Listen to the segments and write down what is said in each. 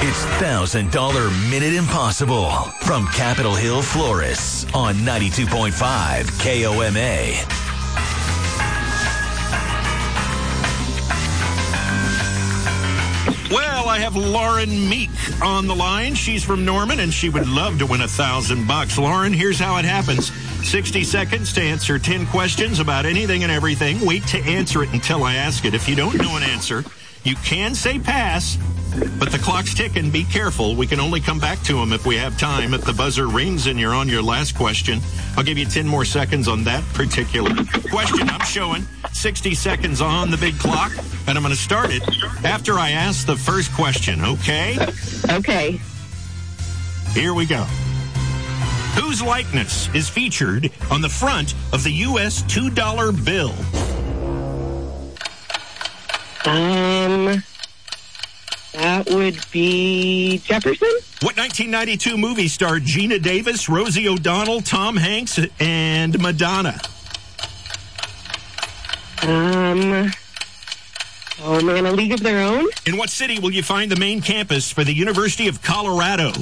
It's $1,000 Minute Impossible from Capitol Hill Florists on 92.5 KOMA. Well, I have Lauren Meek on the line. She's from Norman, and she would love to win $1,000. Lauren, here's how it happens. 60 seconds to answer 10 questions about anything and everything. Wait to answer it until I ask it. If you don't know an answer, you can say pass, but the clock's ticking. Be careful. We can only come back to them if we have time. If the buzzer rings and you're on your last question, I'll give you 10 more seconds on that particular question. I'm showing 60 seconds on the big clock, and I'm going to start it after I ask the first question, okay? Okay. Here we go. Whose likeness is featured on the front of the U.S. $2 bill? That would be Jefferson. What 1992 movie starred Gina Davis, Rosie O'Donnell, Tom Hanks, and Madonna? A League of Their Own. In what city will you find the main campus for the University of Colorado?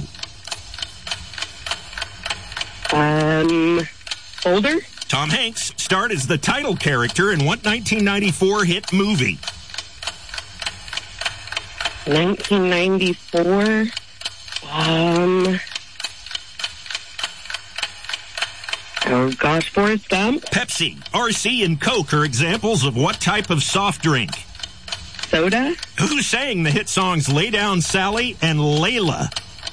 Boulder. Tom Hanks starred as the title character in what 1994 hit movie? 1994. Oh gosh, Forrest Gump. Pepsi, RC, and Coke are examples of what type of soft drink? Soda. Who sang the hit songs Lay Down Sally and Layla?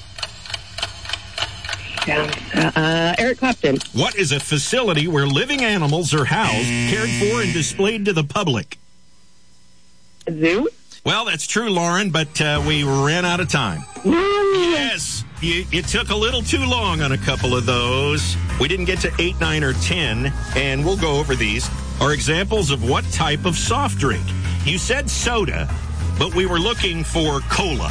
Eric Clapton. What is a facility where living animals are housed, cared for, and displayed to the public? Zoo. Well, that's true, Lauren, but we ran out of time. Yes, it took a little too long on a couple of those. We didn't get to 8, 9, or 10, and we'll go over these. Are examples of what type of soft drink? You said soda, but we were looking for cola.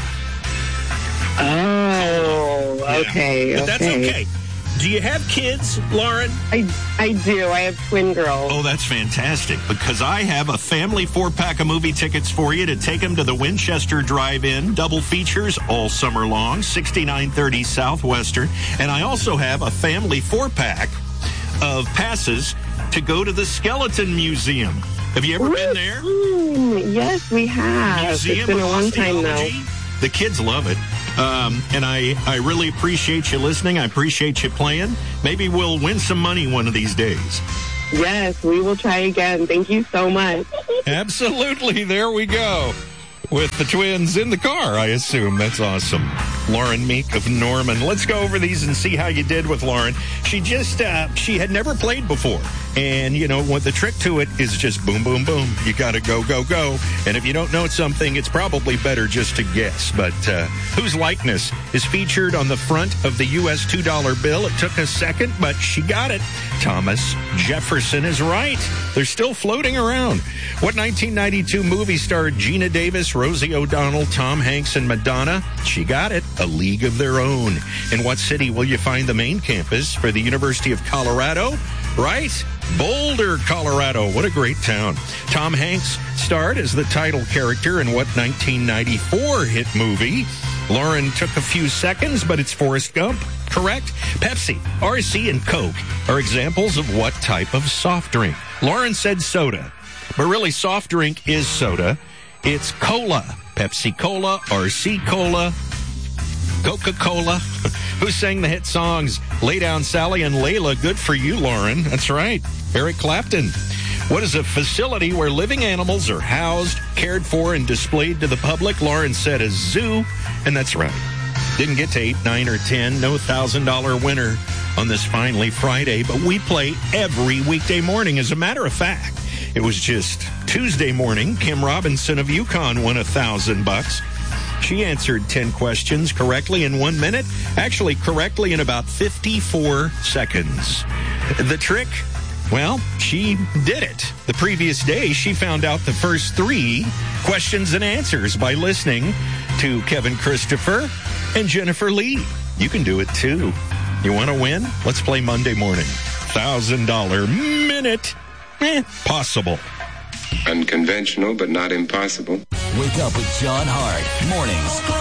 Oh, okay. Yeah. But that's okay. Do you have kids, Lauren? I do. I have twin girls. Oh, that's fantastic, because I have a family 4-pack of movie tickets for you to take them to the Winchester Drive-In, double features all summer long, 6930 Southwestern. And I also have a family 4-pack of passes to go to the Skeleton Museum. Have you ever been there? Yes, we have. Museum it's been a long time, though. Osteology. The kids love it. And I really appreciate you listening. I appreciate you playing. Maybe we'll win some money one of these days. Yes, we will try again. Thank you so much. Absolutely. There we go. With the twins in the car, I assume. That's awesome. Lauren Meek of Norman. Let's go over these and see how you did with Lauren. She she had never played before. And, you know, what the trick to it is just boom, boom, boom. You got to go, go, go. And if you don't know something, it's probably better just to guess. But whose likeness is featured on the front of the U.S. $2 bill? It took a second, but she got it. Thomas Jefferson is right. They're still floating around. What 1992 movie starred Gina Davis, Rosie O'Donnell, Tom Hanks, and Madonna? She got it. A League of Their Own. In what city will you find the main campus for the University of Colorado? Right? Boulder, Colorado. What a great town. Tom Hanks starred as the title character in what 1994 hit movie? Lauren took a few seconds, but it's Forrest Gump. Correct? Pepsi, RC, and Coke are examples of what type of soft drink? Lauren said soda, but really soft drink is soda. It's cola. Pepsi Cola, RC Cola, Coca-Cola. Who sang the hit songs Lay Down Sally and Layla? Good for you, Lauren. That's right. Eric Clapton. What is a facility where living animals are housed, cared for, and displayed to the public? Lauren said a zoo, and that's right. Didn't get to 8, 9, or 10. No $1,000 winner on this finally Friday, but we play every weekday morning. As a matter of fact, it was just Tuesday morning. Kim Robinson of Yukon won $1,000. She answered 10 questions correctly in 1 minute. Actually, correctly in about 54 seconds. The trick? Well, she did it. The previous day, she found out the first 3 questions and answers by listening to Kevin Christopher and Jennifer Lee. You can do it, too. You want to win? Let's play Monday morning. $1,000 minute. Possible. Unconventional, but not impossible. Wake up with John Hart. Mornings